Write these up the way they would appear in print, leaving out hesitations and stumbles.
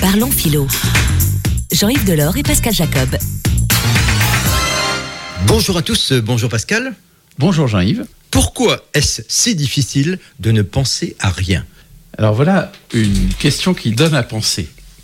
Parlons philo. Jean-Yves Delors et Pascal Jacob. Bonjour à tous, bonjour Pascal. Bonjour Jean-Yves. Pourquoi est-ce si difficile de ne penser à rien ? Alors voilà une question qui donne à penser.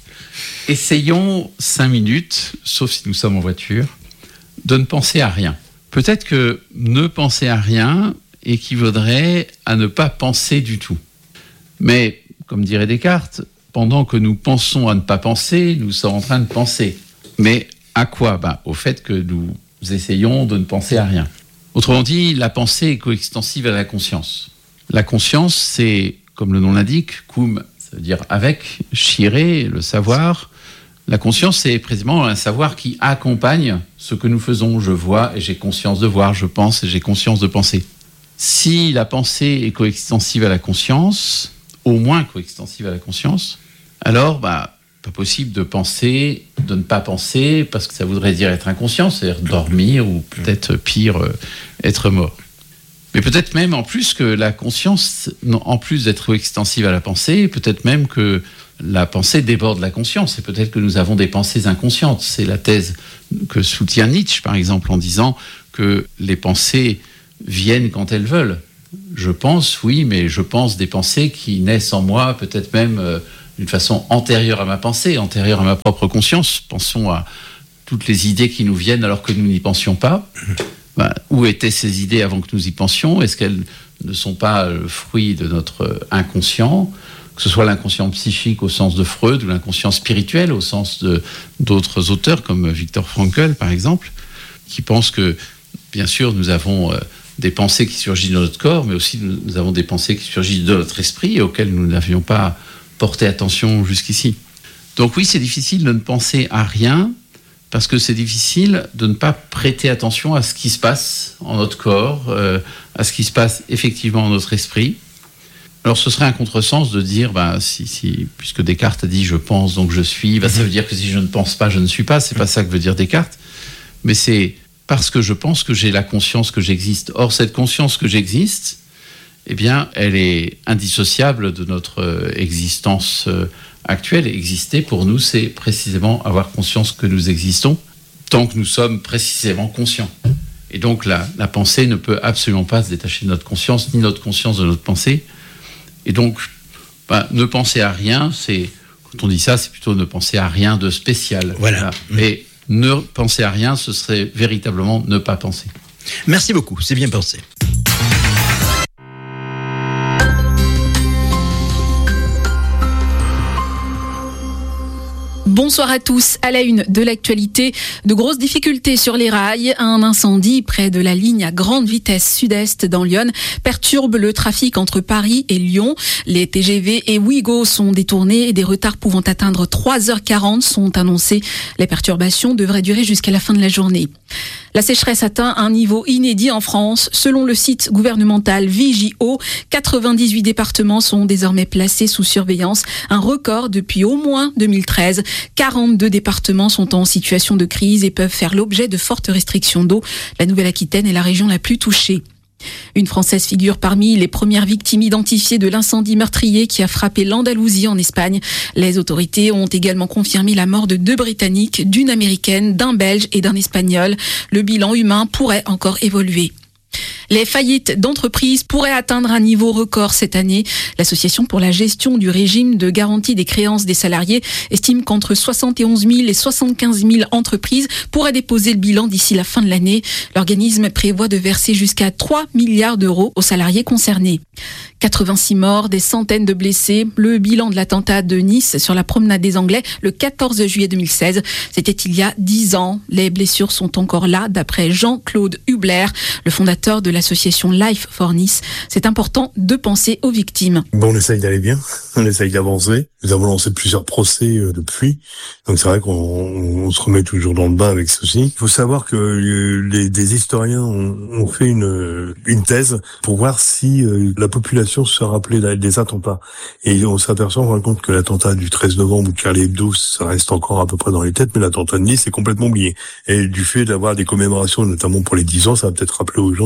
Essayons 5 minutes, sauf si nous sommes en voiture, de ne penser à rien. Peut-être que ne penser à rien équivaudrait à ne pas penser du tout. Mais, comme dirait Descartes, pendant que nous pensons à ne pas penser, nous sommes en train de penser. Mais à quoi ? Au fait que nous essayons de ne penser à rien. Autrement dit, la pensée est coextensive à la conscience. La conscience, c'est, comme le nom l'indique, cum, ça veut dire avec, chiré, le savoir. La conscience, c'est précisément un savoir qui accompagne ce que nous faisons. Je vois et j'ai conscience de voir, je pense et j'ai conscience de penser. Si la pensée est coextensive à la conscience, au moins coextensive à la conscience, alors, pas possible de penser, de ne pas penser, parce que ça voudrait dire être inconscient, c'est-à-dire dormir, ou peut-être pire, être mort. Mais peut-être même en plus que la conscience, en plus d'être coextensive à la pensée, peut-être même que la pensée déborde la conscience, et peut-être que nous avons des pensées inconscientes. C'est la thèse que soutient Nietzsche, par exemple, en disant que les pensées viennent quand elles veulent. Je pense, oui, mais je pense des pensées qui naissent en moi, peut-être même d'une façon antérieure à ma pensée, antérieure à ma propre conscience. Pensons à toutes les idées qui nous viennent alors que nous n'y pensions pas. Où étaient ces idées avant que nous y pensions ? Est-ce qu'elles ne sont pas le fruit de notre inconscient ? Que ce soit l'inconscient psychique au sens de Freud ou l'inconscient spirituel au sens d'autres auteurs comme Viktor Frankl, par exemple, qui pensent que, bien sûr, nous avons des pensées qui surgissent de notre corps, mais aussi nous avons des pensées qui surgissent de notre esprit et auxquelles nous n'avions pas porté attention jusqu'ici. Donc oui, c'est difficile de ne penser à rien, parce que c'est difficile de ne pas prêter attention à ce qui se passe en notre corps, à ce qui se passe effectivement en notre esprit. Alors ce serait un contresens de dire, puisque Descartes a dit « je pense, donc je suis », ça veut dire que si je ne pense pas, je ne suis pas. C'est pas ça que veut dire Descartes. Mais c'est parce que je pense que j'ai la conscience que j'existe. Or, cette conscience que j'existe, elle est indissociable de notre existence actuelle. Exister, pour nous, c'est précisément avoir conscience que nous existons, tant que nous sommes précisément conscients. Et donc, la pensée ne peut absolument pas se détacher de notre conscience, ni notre conscience de notre pensée. Et donc, ne penser à rien, quand on dit ça, c'est plutôt ne penser à rien de spécial. Voilà. Mais ne penser à rien, ce serait véritablement ne pas penser. Merci beaucoup, c'est bien pensé. Bonsoir à tous. À la une de l'actualité, de grosses difficultés sur les rails. Un incendie près de la ligne à grande vitesse sud-est dans l'Yonne perturbe le trafic entre Paris et Lyon. Les TGV et Ouigo sont détournés et des retards pouvant atteindre 3h40 sont annoncés. Les perturbations devraient durer jusqu'à la fin de la journée. La sécheresse atteint un niveau inédit en France. Selon le site gouvernemental Vigio, 98 départements sont désormais placés sous surveillance, un record depuis au moins 2013. 42 départements sont en situation de crise et peuvent faire l'objet de fortes restrictions d'eau. La Nouvelle-Aquitaine est la région la plus touchée. Une Française figure parmi les premières victimes identifiées de l'incendie meurtrier qui a frappé l'Andalousie en Espagne. Les autorités ont également confirmé la mort de 2 Britanniques, d'une Américaine, d'un Belge et d'un Espagnol. Le bilan humain pourrait encore évoluer. Les faillites d'entreprises pourraient atteindre un niveau record cette année. L'Association pour la gestion du régime de garantie des créances des salariés estime qu'entre 71 000 et 75 000 entreprises pourraient déposer le bilan d'ici la fin de l'année. L'organisme prévoit de verser jusqu'à 3 milliards d'euros aux salariés concernés. 86 morts, des centaines de blessés. Le bilan de l'attentat de Nice sur la promenade des Anglais le 14 juillet 2016. C'était il y a 10 ans. Les blessures sont encore là, d'après Jean-Claude Hubler, le fondateur de l'association Life for Nice. C'est important de penser aux victimes. On essaye d'aller bien, on essaye d'avancer. Nous avons lancé plusieurs procès depuis, donc c'est vrai qu'on se remet toujours dans le bain avec ceci. Il faut savoir que des historiens ont fait une thèse pour voir si la population se rappelait des attentats. Et on s'aperçoit, on rend compte que l'attentat du 13 novembre ou de Charlie Hebdo, ça reste encore à peu près dans les têtes, mais l'attentat de Nice est complètement oublié. Et du fait d'avoir des commémorations, notamment pour les 10 ans, ça va peut-être rappeler aux gens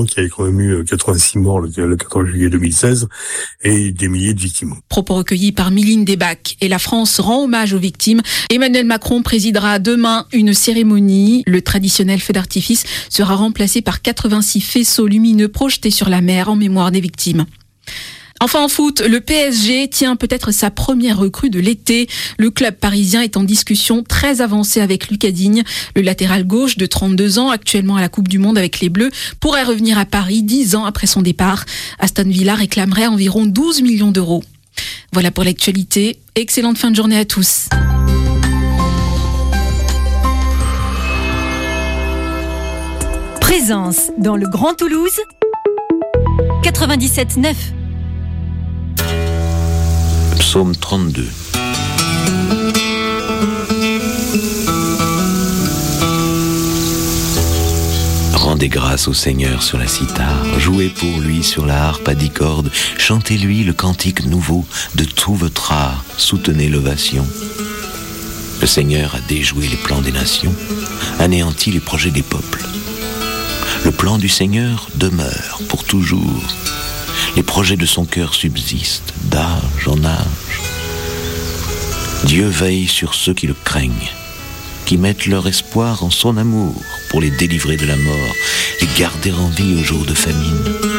qu'il y avait quand même eu 86 morts le 14 juillet 2016 et des milliers de victimes. Propos recueillis par Miline Debac. Et la France rend hommage aux victimes. Emmanuel Macron présidera demain une cérémonie. Le traditionnel feu d'artifice sera remplacé par 86 faisceaux lumineux projetés sur la mer en mémoire des victimes. Enfin en foot, le PSG tient peut-être sa première recrue de l'été. Le club parisien est en discussion très avancée avec Lucas Digne. Le latéral gauche de 32 ans, actuellement à la Coupe du Monde avec les Bleus, pourrait revenir à Paris 10 ans après son départ. Aston Villa réclamerait environ 12 millions d'euros. Voilà pour l'actualité. Excellente fin de journée à tous. Présence dans le Grand Toulouse 97.9. Psaume 32. Rendez grâce au Seigneur sur la cithare, jouez pour lui sur la harpe à 10 cordes, chantez-lui le cantique nouveau de tout votre art, soutenez l'ovation. Le Seigneur a déjoué les plans des nations, anéanti les projets des peuples. Le plan du Seigneur demeure pour toujours. Les projets de son cœur subsistent d'âge en âge. Dieu veille sur ceux qui le craignent, qui mettent leur espoir en son amour pour les délivrer de la mort, les garder en vie au jour de famine.